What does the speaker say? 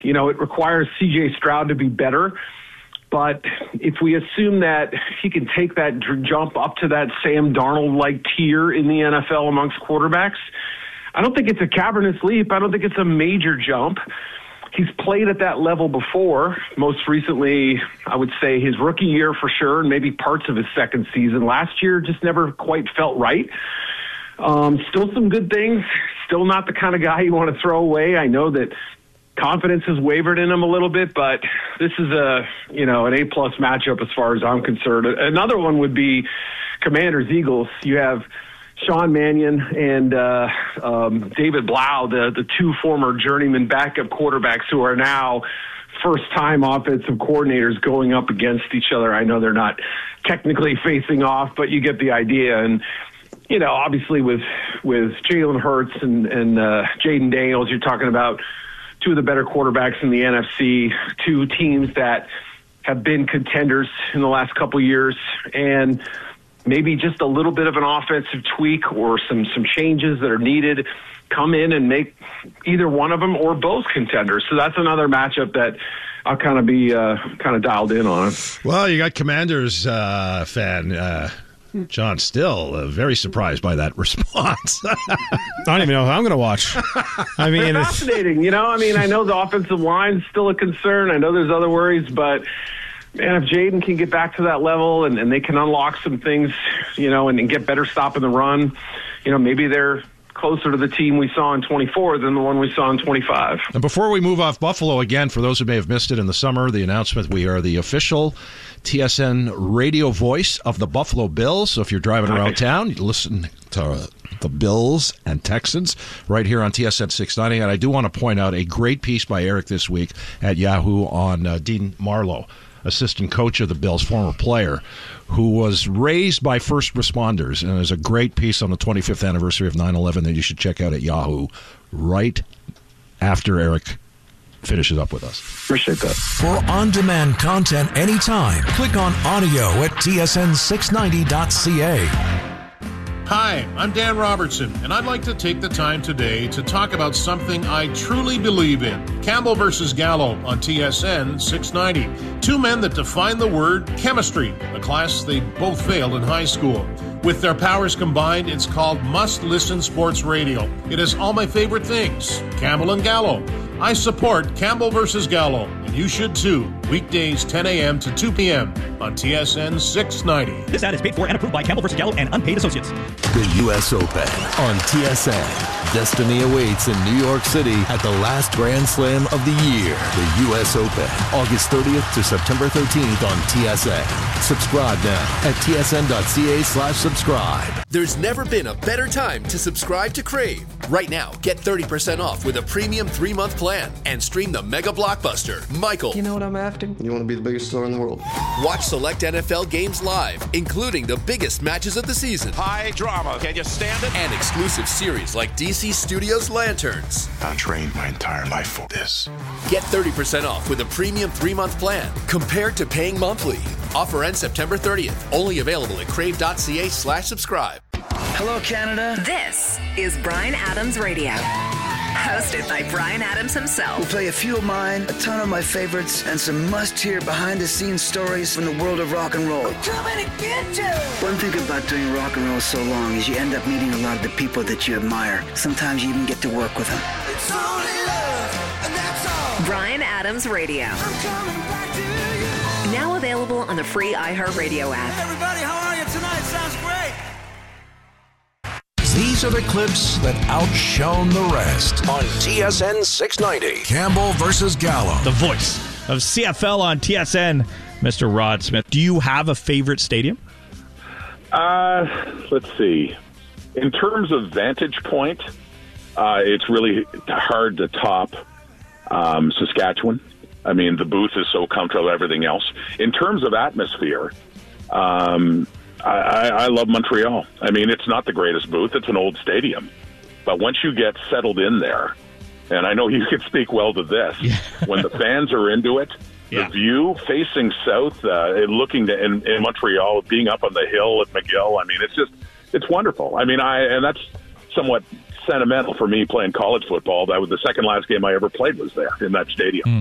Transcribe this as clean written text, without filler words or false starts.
it requires C.J. Stroud to be better. But if we assume that he can take that jump up to that Sam Darnold-like tier in the NFL amongst quarterbacks, I don't think it's a cavernous leap. I don't think it's a major jump. He's played at that level before, most recently, I would say his rookie year for sure, and maybe parts of his second season. Last year just never quite felt right. Still some good things. Still not the kind of guy you want to throw away. I know that confidence has wavered in him a little bit, but this is an A-plus matchup as far as I'm concerned. Another one would be Commanders-Eagles. You have Sean Mannion and David Blau, the two former journeyman backup quarterbacks who are now first-time offensive coordinators going up against each other. I know they're not technically facing off, but you get the idea. And obviously with Jalen Hurts and Jaden Daniels, you're talking about two of the better quarterbacks in the NFC, two teams that have been contenders in the last couple of years, and maybe just a little bit of an offensive tweak or some changes that are needed come in and make either one of them or both contenders. So that's another matchup that I'll kind of be dialed in on. Well, you got Commanders fan John Still very surprised by that response. I don't even know who I'm going to watch. I mean, it's fascinating. I know the offensive line's still a concern. I know there's other worries, but man, if Jaden can get back to that level and they can unlock some things, and get better stopping the run, maybe they're closer to the team we saw in 24 than the one we saw in 25. And before we move off Buffalo, again, for those who may have missed it in the summer, the announcement, we are the official TSN radio voice of the Buffalo Bills. So if you're driving around town, you listen to the Bills and Texans right here on TSN 690. And I do want to point out a great piece by Eric this week at Yahoo on Dean Marlowe, assistant coach of the Bills, former player, who was raised by first responders. And there's a great piece on the 25th anniversary of 9/11 that you should check out at Yahoo right after Eric finishes up with us. Appreciate that. For on-demand content anytime, click on audio at tsn690.ca. Hi, I'm Dan Robertson, and I'd like to take the time today to talk about something I truly believe in. Campbell versus Gallo on TSN 690. Two men that define the word chemistry, a class they both failed in high school. With their powers combined, it's called must-listen sports radio. It has all my favorite things. Campbell and Gallo. I support Campbell versus Gallo, and you should too. Weekdays 10 a.m. to 2 p.m. on TSN 690. This ad is paid for and approved by Campbell versus Gallo and unpaid associates. The U.S. Open on TSN. Destiny awaits in New York City at the last Grand Slam of the year. The U.S. Open, August 30th to September 13th on TSN. Subscribe now at tsn.ca/subscribe. There's never been a better time to subscribe to Crave. Right now, get 30% off with a premium 3-month plan and stream the mega blockbuster, Michael. You know what I'm after? You want to be the biggest star in the world. Watch select NFL games live, including the biggest matches of the season. High drama. Can you stand it? And exclusive series like DC Studios Lanterns. I trained my entire life for this. Get 30% off with a premium 3-month plan compared to paying monthly. Offer ends September 30th. Only available at crave.ca/subscribe. Hello, Canada. This is Bryan Adams Radio. Hosted by Bryan Adams himself. We'll play a few of mine, a ton of my favorites, and some must-hear behind-the-scenes stories from the world of rock and roll. I'm coming to get you! One thing about doing rock and roll so long is you end up meeting a lot of the people that you admire. Sometimes you even get to work with them. It's only love, and that's all. Bryan Adams Radio. I'm coming back to you. Now available on the free iHeartRadio app. Hey everybody, how are you tonight? Sounds great. These are the clips that outshone the rest on TSN 690. Campbell versus Gallo. The voice of CFL on TSN, Mr. Rod Smith. Do you have a favorite stadium? Let's see. In terms of vantage point, it's really hard to top Saskatchewan. I mean, the booth is so comfortable, everything else. In terms of atmosphere, I love Montreal. I mean, it's not the greatest booth. It's an old stadium. But once you get settled in there, and I know you can speak well to this, when the fans are into it, the view facing south, looking to, in Montreal, being up on the hill at McGill, I mean, it's wonderful. I mean, and that's somewhat sentimental for me playing college football. That was the second last game I ever played was there in that stadium.